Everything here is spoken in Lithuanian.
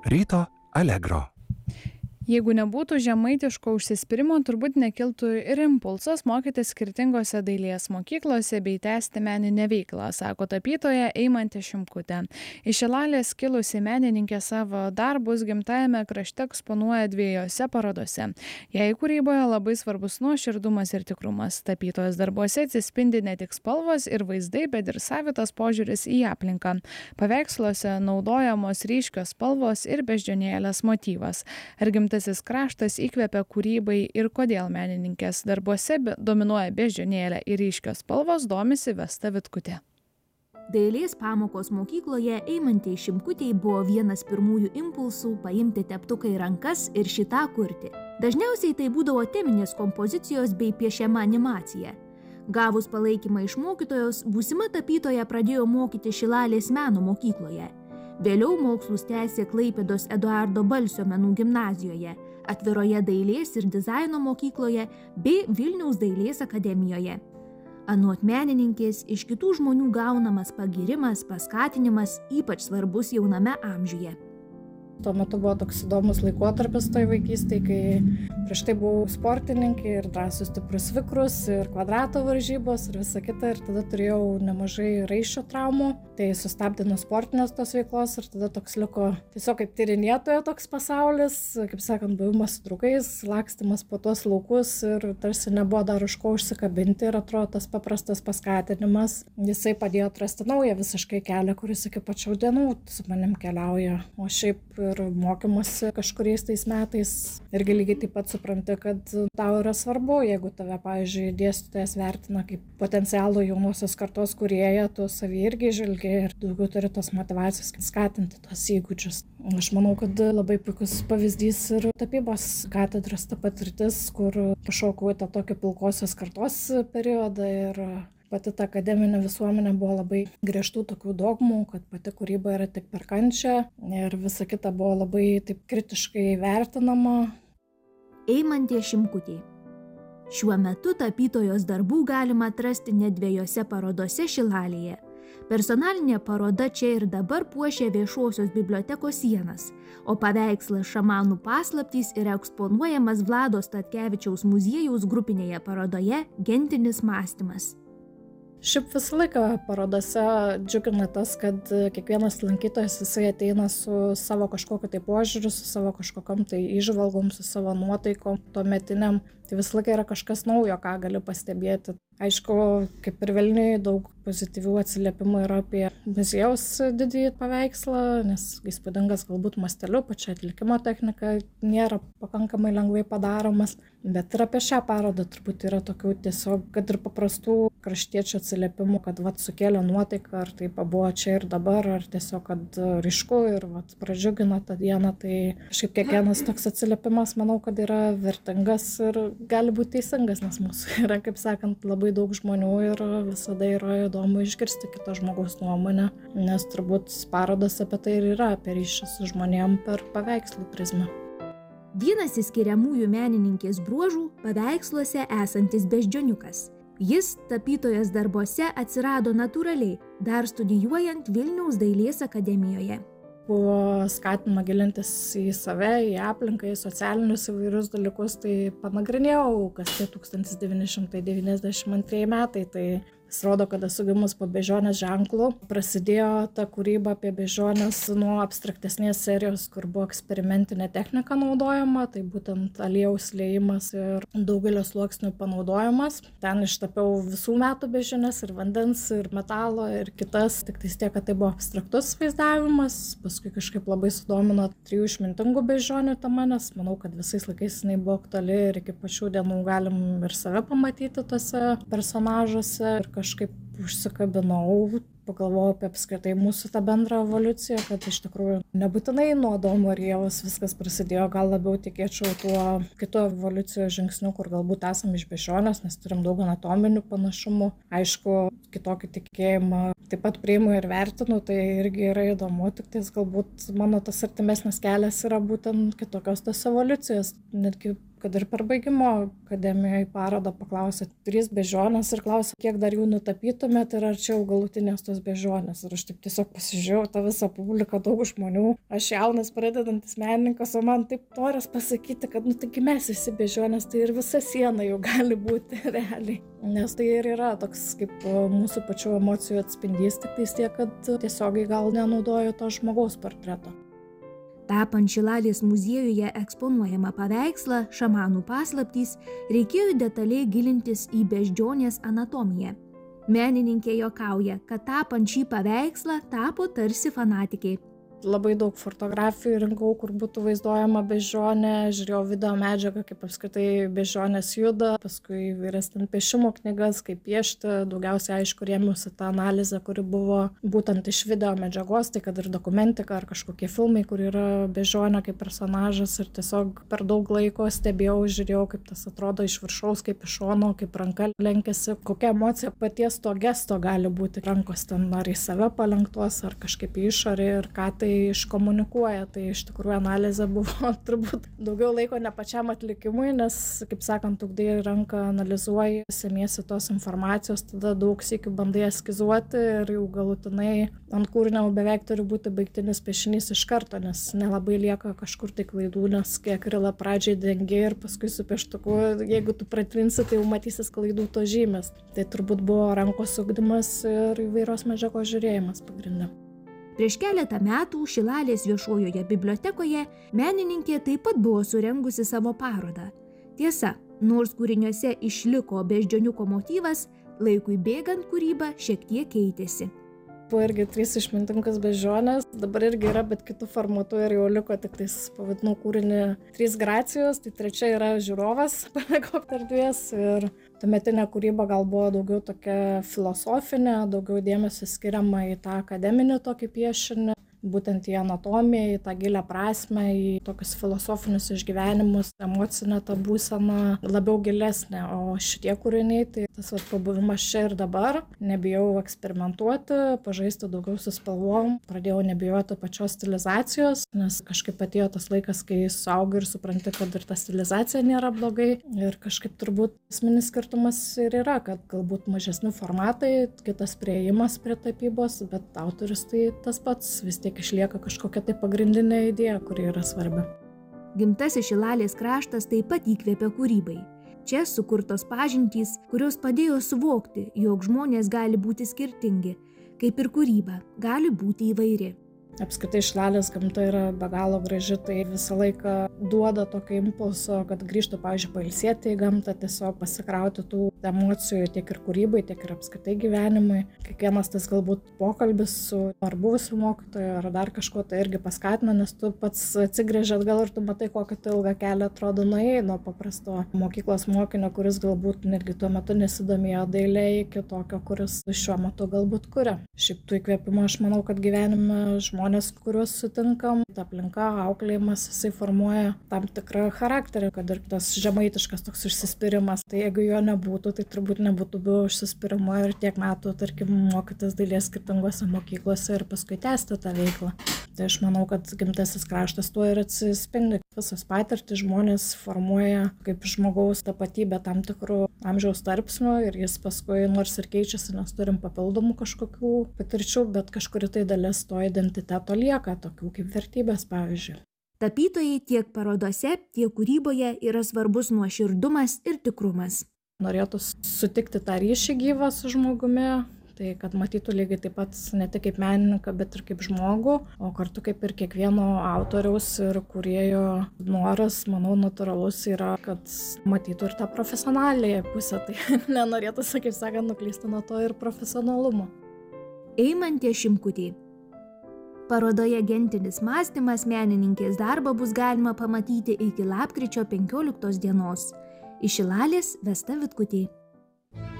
Ryto Allegro. Jeigu nebūtų žemaitiško užsispyrimo, turbūt nekiltų ir impulsas mokytis skirtingose dailės mokyklose bei tęsti meninę veiklą, sako tapytoja Eimantė Šimkutė. Iš Šilalės kilusi menininkė savo darbus gimtajame krašte eksponuoja 2 parodose. Jai kūryboje labai svarbus nuoširdumas ir tikrumas. Tapytojos darbuose atsispindi ne tik spalvos ir vaizdai, bet ir savitas požiūris į aplinką. Paveiksluose naudojamos ryškios spalvos ir beždžionėlės motyvas. Ar gimtasis kraštas įkvepia kūrybai ir kodėl menininkės darbuose dominuoja beždžionėlė ir ryškios spalvos, domisi Vesta Vitkutė. Dailės pamokos mokykloje Eimantei Šimkutei buvo vienas pirmųjų impulsų paimti teptuką į rankas ir šitą kurti. Dažniausiai tai būdavo teminės kompozicijos bei piešiama animacija. Gavus palaikymą iš mokytojos, būsima tapytoja pradėjo mokyti Šilalės meno mokykloje. Vėliau mokslus tęsė Klaipėdos Eduardo Balsio menų gimnazijoje, Atviroje dailės ir dizaino mokykloje bei Vilniaus dailės akademijoje. Anot menininkės, iš kitų žmonių gaunamas pagirimas, paskatinimas ypač svarbus jauname amžiuje. Tuo metu buvo toks įdomus laikotarpis toj vaikystėje, kai prieš tai buvau sportininkė ir drąsus stiprus vikrus ir kvadrato varžybos ir visa kita. Ir tada turėjau nemažai raiščio traumų. Tai sustabdė nuo sportinės tos veiklos ir tada toks liko tiesiog kaip tyrinėtojo toks pasaulis, kaip sakant, buvimas su draugais, lakstymas po tuos laukus ir tarsi nebuvo dar už ko užsikabinti ir atrodo tas paprastas paskatinimas. Jisai padėjo atrasti naują visiškai kelią, kuris iki pačių dienų su manim keliauja. O šiaip ir mokymosi kažkuriais tais metais irgi lygiai taip pat supranti, kad tau yra svarbu, jeigu tave, pavyzdžiui, dėstytojas vertina kaip potencialų jaunosios kartos kūrėją, tu savį irgi žvelgi ir daugiau turi tos motyvacijos skatinti tos įgūdžius. Aš manau, kad labai puikus pavyzdys ir tapybos katedros ta patirtis, kur pašokau į tą tokį pilkosios kartos periodą ir pati ta akademinė visuomenė buvo labai griežtų tokių dogmų, kad pati kūryba yra tik per kančią ir visa kita buvo labai taip kritiškai vertinama. Eimantė Šimkutė. Šiuo metu tapytojos darbų galima atrasti net 2 parodose Šilalėje. Personalinė paroda Čia ir dabar puošia viešosios bibliotekos sienas, o paveikslas Šamanų paslaptys yra eksponuojamas Vlado Statkevičiaus muziejaus grupinėje parodoje Gentinis mąstymas. Šiaip visą laiką parodose džiugina tas, kad kiekvienas lankytojas jisai ateina su savo kažkokiu tai požiūriu, su savo kažkokiam tai įžvalgom, su savo nuotaikom tuometiniam. Tai visą laiką yra kažkas naujo, ką gali pastebėti. Aišku, kaip ir Vilniuje daug pozityvių atsiliepimų yra apie muziejaus didįjį paveikslą, nes įspūdingas galbūt masteliu, pačia atlikimo technika nėra pakankamai lengvai padaromas. Bet ir apie šią parodą turbūt yra tokių tiesiog, kad ir paprastų kraštiečių atsiliepimų, kad sukėlė nuotaiką, ar tai buvo čia ir dabar, ar tiesiog, kad ryšku ir pradžiugino tą dieną. Tai šiaip kiekvienas toks atsiliepimas, manau, kad yra vertingas ir gali būti teisingas, nes mūsų yra, kaip sakant, labai daug žmonių ir visada yra įdomu išgirsti kito žmogaus nuomonę, nes turbūt parodos apie tai ir yra, apie ryšį su žmonėm per paveikslų prizmę. Vienas išskiriamųjų menininkės bruožų – paveiksluose esantis beždžioniukas. Jis tapytojos darbuose atsirado natūraliai, dar studijuojant Vilniaus dailės akademijoje. Buvo skatinama gilintis į save, į aplinką, į socialinius įvairius dalykus, tai panagrinėjau, kas tie 1992 metai, tai pasirodo, kad esu gimus po beždžionės ženklų. Prasidėjo ta kūryba apie beždžionės nuo abstraktesnės serijos, kur buvo eksperimentinė technika naudojama, tai būtent aliejaus liejimas ir daugelio sluoksnių panaudojimas. Ten ištapiau visų metų beždžionės ir vandens, ir metalo, ir kitas, tik tais tiek, kad tai buvo abstraktus vaizdavimas. Paskui kažkaip labai sudomino 3 išmintingų beždžionių tema, nes manau, kad visais laikais jinai buvo aktuali ir iki pačių dienų galim ir save pamatyti tose personažuose. Ir kažkaip užsikabinau, pagalvojau apie apskritai mūsų tą bendrą evoliuciją, kad iš tikrųjų nebūtinai nuo Adomo ir Ievos viskas prasidėjo, gal labiau tikėčiau tuo kitų evoliucijos žingsnių, kur galbūt esam iš beždžionės, nes turim daug anatominių panašumų. Aišku, kitokį tikėjimą taip pat priimu ir vertinu, tai irgi yra įdomu, tik tais galbūt mano tas artimesnis kelias yra būtent kitokios tos evoliucijos, netgi Kad ir per baigimo akademijoje parodą paklausė 3 beždžionės ir klausė, kiek dar jų nutapytumėt ir ar čia jau galutinės tos beždžionės. Ir aš taip tiesiog pasižiūrėjau tą visą publiką, daug žmonių. Aš jaunas pradedantis menininkas, o man taip noras pasakyti, kad taigi mes visi beždžionės, tai ir visa siena jau gali būti realiai. Nes tai ir yra toks kaip mūsų pačių emocijų atspindys, tik tais tiek, kad tiesiogiai gal nenaudoju to žmogaus portreto. Tapant Šilalės muziejuje eksponuojamą paveikslą Šamanų paslaptys, reikėjo detaliai gilintis į beždžionės anatomiją. Menininkė juokauja, kad tapant šį paveikslą tapo tarsi fanatikė. Labai daug fotografijų rinkau, kur būtų vaizduojama beždžionė, žiūrėjau video medžiagą, kaip apskritai beždžionės juda, paskui įvairias ten piešimo knygas, kaip piešti, daugiausiai aišku rėmiausi tą analizę, kuri buvo būtent iš video medžiagos, tai kad ir dokumentika ar kažkokie filmai, kur yra beždžionė kaip personažas ir tiesiog per daug laiko stebėjau, žiūrėjau, kaip tas atrodo iš viršaus, kaip iš šono, kaip ranka lenkiasi, kokia emocija paties to gesto gali būti, rankos ten ar į save palenktos, ar kažkaip į išorę ir ką tai iškomunikuoja. Tai iš tikrųjų analizė buvo turbūt daugiau laiko ne pačiam atlikimui, nes, kaip sakant, ugdai ranką analizuoji, semiesi tos informacijos, tada daug sykių bandai eskizuoti ir jau galutinai ant kūrinio beveik turi būti baigtinis piešinys iš karto, nes nelabai lieka kažkur tai klaidų, nes kai akrilą pradžiai dengi ir paskui su pieštuku, jeigu tu pratrinsi, tai jau matysis klaidų to žymės. Tai turbūt buvo rankos ugdymas ir įvairios medžiagos žiūrėjimas pagrinde. Prieš keletą metų Šilalės viešojoje bibliotekoje menininkė taip pat buvo surengusi savo parodą. Tiesa, nors kūriniuose išliko beždžioniuko motyvas, laikui bėgant kūryba šiek tiek keitėsi. Buvo irgi 3 išmintingas beždžionės, dabar irgi yra, bet kitų formatų ir jau liko tik tais pavadinau kūrinį 3 gracijos, tai 3 yra žiūrovas Palegopter 2 ir tuometinė kūryba gal buvo daugiau tokia filosofinė, daugiau dėmesio skiriama į tą akademinį tokį piešinį, būtent į anatomiją, į tą gilią prasmę, į tokius filosofinius išgyvenimus, emocinę tą būseną labiau gilesnę, o šitie kūriniai, tai tas pabuvimas čia ir dabar, nebijau eksperimentuoti, pažaisti daugiau su spalvom, pradėjau nebijoti pačios stilizacijos, nes kažkaip atėjo tas laikas, kai suaugi ir supranti, kad ir ta stilizacija nėra blogai ir kažkaip turbūt esminis skirtumas ir yra, kad galbūt mažesni formatai, kitas priėjimas prie tapybos, bet autorius tai tas pats, vis tiek išlieka kažkokia tai pagrindinė idėja, kuri yra svarbi. Gimtasis Šilalės kraštas taip pat įkvėpė kūrybai. Čia sukurtos pažintys, kurios padėjo suvokti, jog žmonės gali būti skirtingi, kaip ir kūryba gali būti įvairi. Apskritai Šilalės gamta yra be galo graži, tai visą laiką duoda tokio impulso, kad grįžtų, pavyzdžiui, pailsėti į gamtą, tiesiog pasikrauti tų emocijų tiek ir kūrybai, tiek ir apskritai gyvenimui. Kiekvienas tas galbūt pokalbis su ar buvusiu mokytoju, ar dar kažko tai irgi paskatina, nes tu pats atsigręži atgal ir tu matai, kokį tai ilgą kelią atrodo nuėjai nuo paprasto mokyklos mokinio, kuris galbūt netgi tuo metu nesidomėjo dailėje, iki tokio, kuris šiuo metu galbūt kuria. Šiaip tų įkvėpimų aš manau, kad gyvenime žmonės, kuriuos sutinkam, ta aplinka, auklėjimas, jisai formuoja tam tikrą charakterį, kad ir tas žemaitiškas toks užsispyrimas, tai jeigu jo nebūtų, tai turbūt nebūtų buvo užsispyrimo ir tiek metų, tarkim, mokytis dailės skirtingose mokyklose ir paskui tęsti tą veiklą. Tai aš manau, kad gimtasis kraštas tuo ir atsispindi. Visos patirtys žmonės formuoja kaip žmogaus tapatybę tam tikrų amžiaus tarpsnių ir jis paskui nors ir keičiasi, nes turim papildomų kažkokių patirčių, bet kažkuri tai dalis to identiteto lieka, tokių kaip vertybės, pavyzdžiui. Tapytojai tiek parodose, tiek kūryboje yra svarbus nuoširdumas ir tikrumas. Norėtų sutikti tą ryšį gyvą su žmogumi, tai kad matytų lygiai taip pat ne tik kaip menininką, bet ir kaip žmogų, o kartu kaip ir kiekvieno autoriaus ir kūrėjo noras, manau, natūralus yra, kad matytų ir tą profesionaliąją pusę, tai nenorėtų, kaip sakant, nuklysti nuo to ir profesionalumo. Eimantė Šimkutė. Parodoje Gentinis mąstymas menininkės darbą bus galima pamatyti iki lapkričio 15 dienos. Iš Šilalės Vesta Vitkutė.